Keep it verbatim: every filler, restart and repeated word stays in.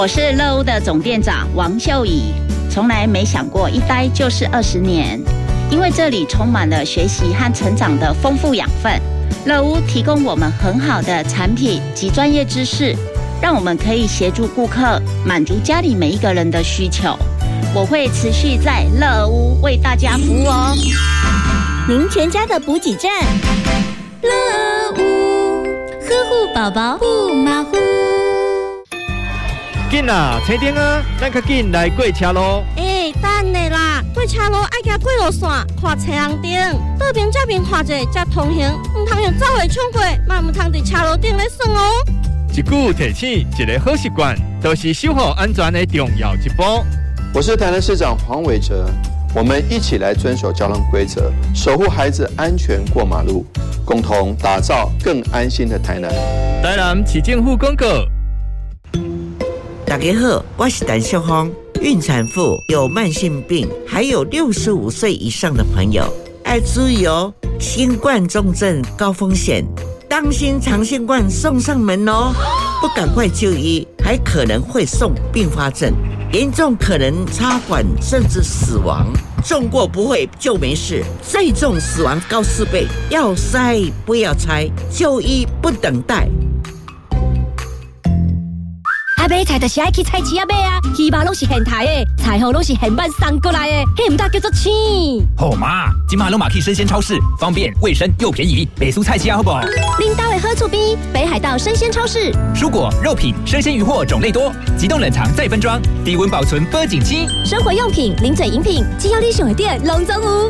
我是乐屋的总店长王秀仪，从来没想过一待就是二十年，因为这里充满了学习和成长的丰富养分。乐屋提供我们很好的产品及专业知识，让我们可以协助顾客满足家里每一个人的需求。我会持续在乐屋为大家服务哦。 您全家的补给站，乐屋呵护宝宝不马虎。 紧啦，青丁啊，咱较紧来过车路。 哎，等下啦，过车路爱行过路线，看车红灯，倒边这边看者才通行，唔通用走回冲过，嘛唔通伫车路顶咧耍哦。 一句提醒，一个好习惯，都是守护安全的重要一步。 我是台南市长黄伟哲，我们一起来遵守交通规则，守护孩子安全过马路，共同打造更安心的台南。 台南市政府广告。 大家好，我是陈秀芳。孕产妇、有慢性病，还有六十五岁以上的朋友，要注意哦，新冠重症高风险，当心长新冠送上门哦！不赶快就医，还可能会送并发症，严重可能插管甚至死亡。中过不会就没事，最重死亡高四倍。要塞不要拆，就医不等待。 啊，买菜就是爱去菜市啊买啊，鱼肉拢是现台的，菜货拢是现办送过来的，迄唔大叫做青。 好嘛，今嘛拢嘛去生鲜超市，方便、卫生又便宜，北苏菜市啊好不好？ 恁家的好厝边，北海道生鲜超市， 蔬果、肉品、生鲜鱼货种类多，急冻冷藏再分装，低温保存保景期。 生活用品、零嘴饮品，只要你想的店，拢总有。